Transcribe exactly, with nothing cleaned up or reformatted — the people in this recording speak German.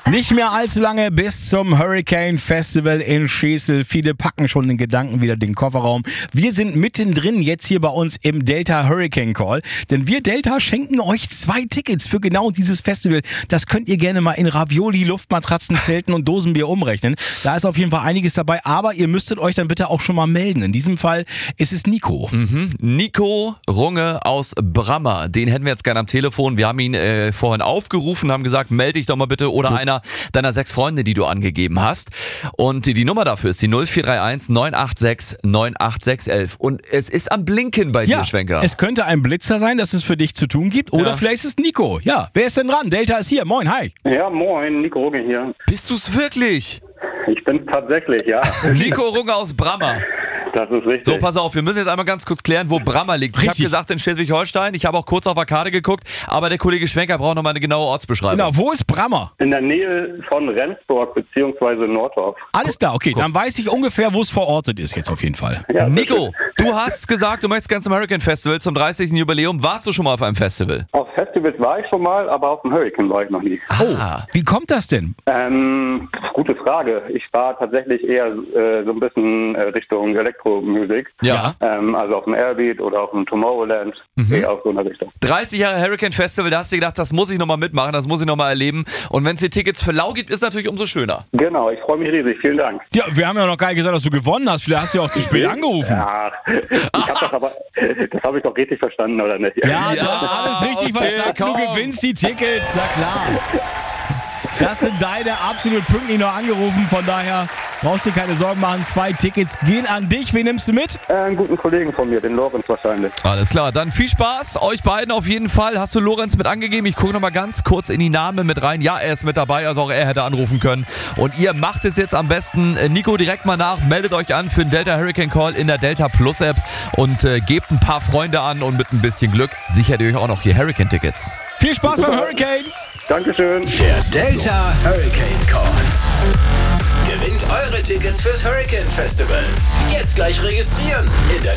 Nicht mehr allzu lange bis zum Hurricane Festival in Schesel. Viele packen schon in Gedanken wieder den Kofferraum. Wir sind mittendrin jetzt hier bei uns im Delta Hurricane Call. Denn wir Delta schenken euch zwei Tickets für genau dieses Festival. Das könnt ihr gerne mal in Ravioli, Luftmatratzen, Zelten und Dosenbier umrechnen. Da ist auf jeden Fall einiges dabei. Aber ihr müsstet euch dann bitte auch schon mal melden. In diesem Fall ist es Nico. Mhm. Nico Runge aus Brammer. Den hätten wir jetzt gerne am Telefon. Wir haben ihn äh, vorhin aufgerufen, haben gesagt, melde dich doch mal bitte. Oder einer deiner sechs Freunde, die du angegeben hast. Und die, die Nummer dafür ist die null vier drei eins neun acht sechs neun acht sechs eins eins. Und es ist am Blinken bei Ja, dir, Schwenker. es könnte ein Blitzer sein, dass es für dich zu tun gibt. Oder Ja. vielleicht ist es Nico. Ja, wer ist denn dran? Delta ist hier. Moin, hi. Ja, moin, Nico Runge hier. Bist du's wirklich? Ich bin tatsächlich, ja. Nico Runge aus Brammer. Das ist richtig. So, pass auf, wir müssen jetzt einmal ganz kurz klären, wo Brammer liegt. Ich habe Richtig. gesagt in Schleswig-Holstein, ich habe auch kurz auf der Karte geguckt, aber der Kollege Schwenker braucht nochmal eine genaue Ortsbeschreibung. Genau, wo ist Brammer? In der Nähe von Rendsburg bzw. Nordorf. Alles da, okay. Dann weiß ich ungefähr, wo es verortet ist jetzt auf jeden Fall. Ja, Nico, du hast gesagt, du möchtest gerne zum Hurricane Festival, zum dreißigsten Jubiläum. Warst du schon mal auf einem Festival? auf Festivals war ich schon mal, aber auf dem Hurricane war ich noch nie. Ah. Wie kommt das denn? Ähm, gute Frage. Ich war tatsächlich eher äh, so ein bisschen äh, Richtung Elektromusik. Ja. Ähm, also auf dem Airbeat oder auf dem Tomorrowland. Eher auf so eine Richtung. dreißig Jahre Hurricane Festival, da hast du gedacht, das muss ich nochmal mitmachen, das muss ich nochmal erleben. Und wenn es die Tickets für lau gibt, ist natürlich umso schöner. Genau, ich freue mich riesig. Vielen Dank. Ja, wir haben ja noch gar nicht gesagt, dass du gewonnen hast. Vielleicht hast du ja auch zu spät angerufen. Ja, ich habe das aber, das habe ich doch richtig verstanden, oder nicht? Ja, Ja, du hast alles richtig okay, verstanden. komm. Du gewinnst die Tickets, na klar. Das sind deine, absolut pünktlich noch angerufen. Von daher brauchst du dir keine Sorgen machen. Zwei Tickets gehen an dich. Wen nimmst du mit? Äh, einen guten Kollegen von mir, den Lorenz wahrscheinlich. Alles klar, dann viel Spaß, euch beiden auf jeden Fall. Hast du Lorenz mit angegeben? Ich gucke nochmal ganz kurz in die Namen mit rein. Ja, er ist mit dabei, also auch er hätte anrufen können. Und ihr macht es jetzt am besten. Nico, direkt mal nach, meldet euch an für den Delta Hurricane Call in der Delta Plus App und äh, gebt ein paar Freunde an und mit ein bisschen Glück sichert ihr euch auch noch hier Hurricane-Tickets. Viel Spaß beim Hurricane. Dankeschön. Der Delta Hurricane Call. Gewinnt eure Tickets fürs Hurricane Festival. Jetzt gleich registrieren in der